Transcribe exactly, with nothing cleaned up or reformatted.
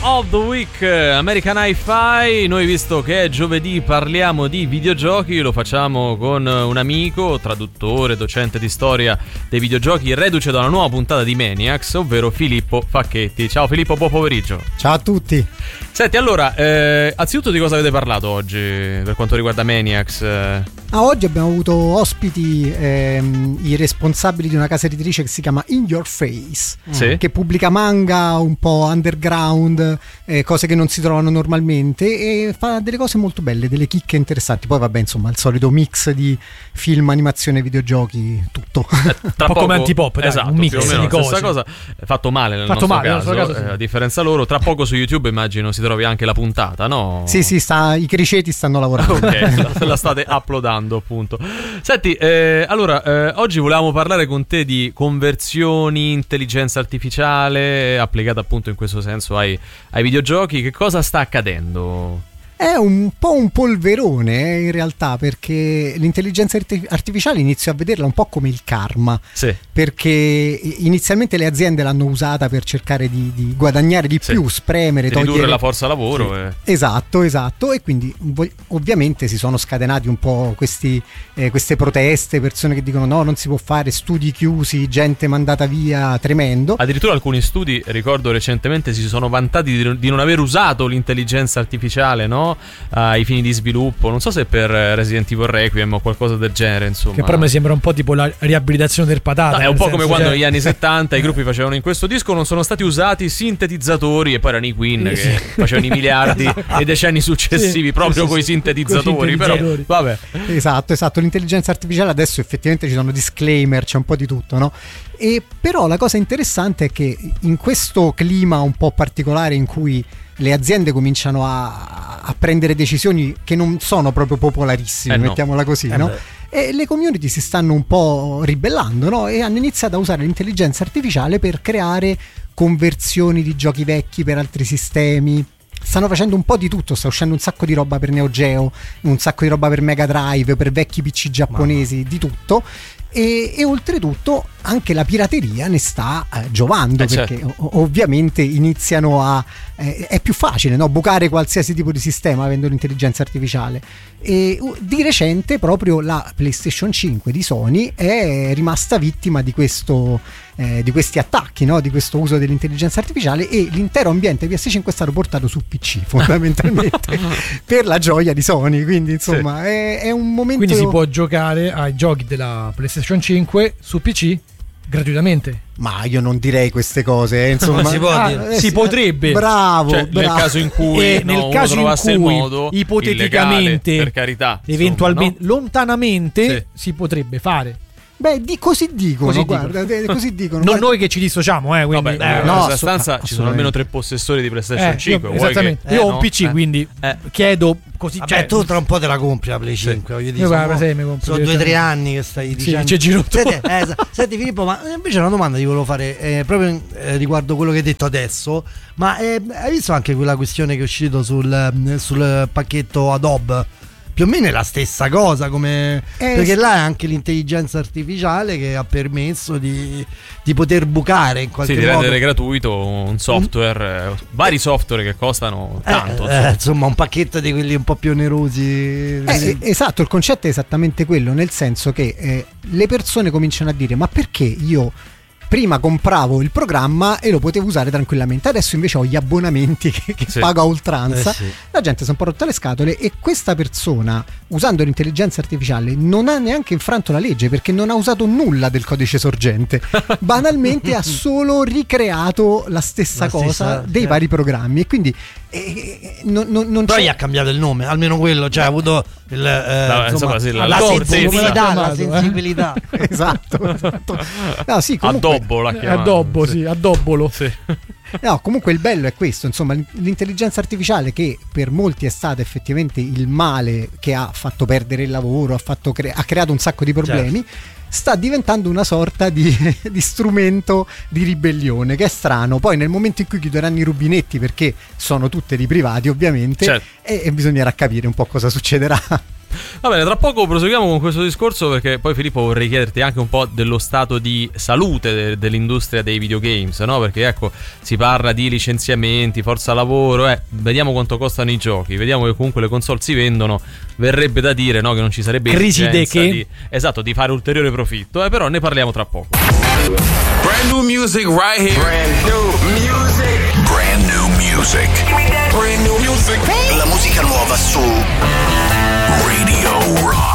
of the Week, American Hi-Fi. Noi, visto che è giovedì, parliamo di videogiochi. Lo facciamo con un amico, traduttore, docente di storia dei videogiochi, reduce da una nuova puntata di Maniacs, ovvero Filippo Facchetti. Ciao Filippo, buon pomeriggio. Ciao a tutti. Senti, allora, eh, anzitutto di cosa avete parlato oggi per quanto riguarda Maniacs? Ah, oggi abbiamo avuto ospiti ehm, i responsabili di una casa editrice che si chiama In Your Face, sì, che pubblica manga un po' underground, eh, cose che non si trovano normalmente, e fa delle cose molto belle, delle chicche interessanti. Poi vabbè, insomma, il solito mix di film, animazione, videogiochi, tutto. Eh, tra un po' come Antipop, dai, esatto, un mix più o meno di la cose. stessa cosa, fatto male nel fatto nostro male, caso, nel nostro caso eh, sì. A differenza loro, tra poco su YouTube immagino si trovi anche la puntata, no? Sì, sì, sta, i criceti stanno lavorando. Ok, la, la state uploadando, appunto. Senti, eh, allora, eh, oggi volevamo parlare con te di conversioni, intelligenza artificiale applicata appunto in questo senso ai, ai videogiochi. Che cosa sta accadendo? È un po' un polverone, eh, in realtà, perché l'intelligenza arti- artificiale inizio a vederla un po' come il karma, Sì. perché inizialmente le aziende l'hanno usata per cercare di, di guadagnare di Sì. più, spremere, Ridurre togliere la forza lavoro. Sì. E... Esatto, esatto, e quindi vo- ovviamente si sono scatenati un po' questi, eh, queste proteste, persone che dicono no, non si può fare, studi chiusi, gente mandata via, tremendo. Addirittura alcuni studi, ricordo recentemente, si sono vantati di, di non aver usato l'intelligenza artificiale, no? Ai fini di sviluppo. Non so se per Resident Evil Requiem o qualcosa del genere, insomma. Che però mi sembra un po' tipo la riabilitazione del patata. No, è un po' come senso, quando cioè... negli anni settanta i gruppi facevano in questo disco non sono stati usati sintetizzatori, e poi erano i Queen che Sì. facevano i miliardi nei decenni successivi, Sì, proprio sì, coi sì, sintetizzatori, coi sintetizzatori. Però vabbè. Esatto, esatto, l'intelligenza artificiale adesso effettivamente ci sono disclaimer, c'è un po' di tutto, no? E però la cosa interessante è che in questo clima un po' particolare in cui le aziende cominciano a, a prendere decisioni che non sono proprio popolarissime, Eh no. mettiamola così, Eh no? beh. E le community si stanno un po' ribellando, no? E hanno iniziato a usare l'intelligenza artificiale per creare conversioni di giochi vecchi per altri sistemi. Stanno facendo un po' di tutto, sta uscendo un sacco di roba per Neo Geo, un sacco di roba per Mega Drive, per vecchi P C giapponesi, Mamma. Di tutto. E, e oltretutto anche la pirateria ne sta eh, giovando, eh, perché certo. o- ovviamente iniziano a eh, è più facile, no? Bucare qualsiasi tipo di sistema avendo l'intelligenza artificiale. E uh, di recente proprio la PlayStation cinque di Sony è rimasta vittima di questo eh, di questi attacchi, no? Di questo uso dell'intelligenza artificiale, e l'intero ambiente P S cinque è stato portato su P C fondamentalmente per la gioia di Sony, quindi insomma sì. è, è un momento. Quindi si può giocare ai giochi della PlayStation cinque su P C gratuitamente. Ma io non direi queste cose, eh, insomma. Non si può ah, dire. eh, Si potrebbe. Bravo, Cioè, bravo. nel caso in cui E no, nel uno caso in trovasse il cui modo ipoteticamente, illegale, per carità, eventualmente, insomma, no? lontanamente Sì. si potrebbe fare. Beh, di, così dicono, Così guarda, dicono. eh, così dicono. Non guarda. noi che ci dissociamo, eh, quindi Vabbè, eh, in no, questa ass- stanza ci sono almeno tre possessori di PlayStation eh, cinque. io, vuoi esattamente. che- Io eh, ho un no? P C, Eh. quindi Eh. chiedo così. Vabbè, cioè, tu tra un po' te la compri la Play cinque, voglio dire, Io guarda, sono, sai, mi compro sono due o tre direttamente. anni che stai Sì, dicendo. c'è giro tutto. Senti, eh, sa- senti Filippo, ma invece una domanda ti volevo fare eh, proprio eh, riguardo quello che hai detto adesso. Ma eh, hai visto anche quella questione che è uscito sul, eh, sul pacchetto Adobe? Più o meno è la stessa cosa, come Eh, perché sì. là è anche l'intelligenza artificiale che ha permesso di, di poter bucare in qualche Sì, di modo. rendere gratuito un software, eh, vari software che costano Eh, tanto. eh, insomma. insomma, un pacchetto di quelli un po' più onerosi. Eh, eh, esatto, il concetto è esattamente quello, nel senso che eh, le persone cominciano a dire: ma perché io prima compravo il programma e lo potevo usare tranquillamente, adesso invece ho gli abbonamenti che, che Sì. pago a oltranza? Eh sì. La gente si è un po' rotta le scatole, e questa persona, usando l'intelligenza artificiale, non ha neanche infranto la legge, perché non ha usato nulla del codice sorgente. Banalmente ha solo ricreato la stessa La cosa stessa, dei eh. vari programmi, e quindi eh, eh, non, non, non Però c'è. gli ha cambiato il nome, almeno quello, cioè ha avuto il, eh, No, insomma, insomma, sì, la- la, la sensibilità, chiamato, la eh. sensibilità. Esatto, esatto. No, sì, comunque, Addobbo la chiamata. Addobbo, sì, addobbolo. Sì. no, comunque il bello è questo, insomma, l'intelligenza artificiale, che per molti è stata effettivamente il male che ha fatto perdere il lavoro, ha, fatto cre- ha creato un sacco di problemi, sta diventando una sorta di, di strumento di ribellione, che è strano. Poi nel momento in cui chiuderanno i rubinetti, perché sono tutte di privati ovviamente, Certo. e, e bisognerà capire un po' cosa succederà. Va bene, tra poco proseguiamo con questo discorso, perché poi Filippo vorrei chiederti anche un po' dello stato di salute de- dell'industria dei videogames, no? Perché ecco, si parla di licenziamenti, forza lavoro, eh, vediamo quanto costano i giochi, vediamo che comunque le console si vendono, verrebbe da dire, no, che non ci sarebbe Crisi esigenza de che? di, esatto, di fare ulteriore profitto, eh, però ne parliamo tra poco. Brand new music right here. Brand new music. Brand new music. Brand new music. La musica nuova su Radio Rock.